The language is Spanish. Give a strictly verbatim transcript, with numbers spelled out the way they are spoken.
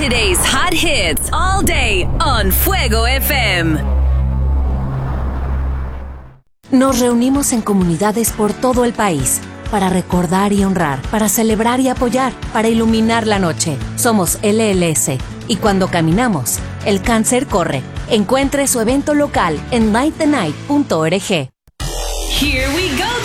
Today's hot hits all day on Fuego F M. Nos reunimos en comunidades por todo el país para recordar y honrar, para celebrar y apoyar, para iluminar la noche. Somos L L S y cuando caminamos, el cáncer corre. Encuentre su evento local en light the night punto org. Here we go.